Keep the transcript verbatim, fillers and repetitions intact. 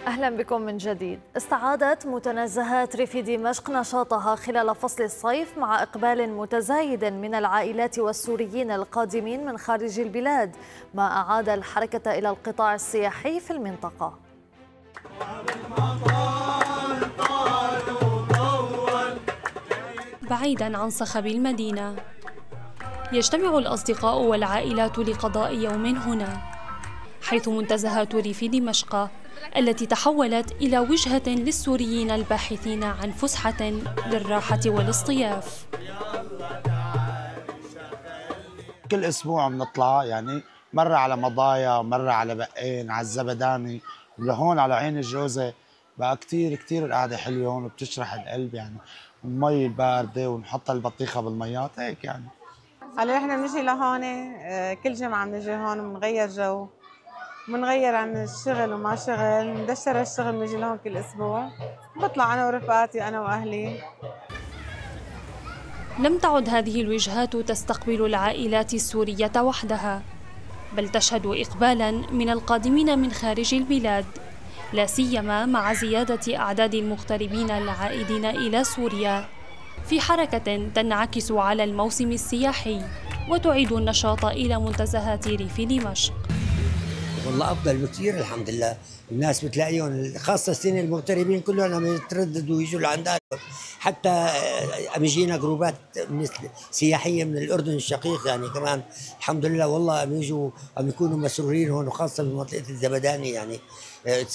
أهلا بكم من جديد. استعادت متنزهات ريف دمشق نشاطها خلال فصل الصيف مع إقبال متزايد من العائلات والسوريين القادمين من خارج البلاد، ما أعاد الحركة إلى القطاع السياحي في المنطقة. بعيداً عن صخب المدينة، يجتمع الأصدقاء والعائلات لقضاء يوم هنا، حيث منتزهات ريف دمشق التي تحولت إلى وجهة للسوريين الباحثين عن فسحة للراحة والاصطياف. كل أسبوع بنطلع، يعني مرة على مضايا، مرة على بقين، على الزبداني، ولهون على عين الجوزة. بقى كتير كتير القعدة حلوة هون وبتشرح القلب، يعني المي الباردة ونحط البطيخة بالميات هيك يعني. هلا نحن بنجي لهون كل جمعة بنجي هون بنغير جو، بنغير عن الشغل وما شغل، مدشرة الشغل بنجي لهون كل أسبوع، بطلع أنا ورفقاتي أنا وأهلي. لم تعد هذه الوجهات تستقبل العائلات السورية وحدها، بل تشهد إقبالاً من القادمين من خارج البلاد، لا سيما مع زيادة أعداد المغتربين العائدين إلى سوريا، في حركة تنعكس على الموسم السياحي وتعيد النشاط إلى منتزهات ريف دمشق. والله أفضل بكثير الحمد لله. الناس بتلاقيهم خاصة السنة المغتربين كلهم عم يترددوا ويجوا لعندنا، حتى عم يجينا جروبات سياحية من الأردن الشقيق يعني كمان الحمد لله. والله عم يجوا عم يكونوا مسرورين هون، وخاصة بمنطقة الزبداني يعني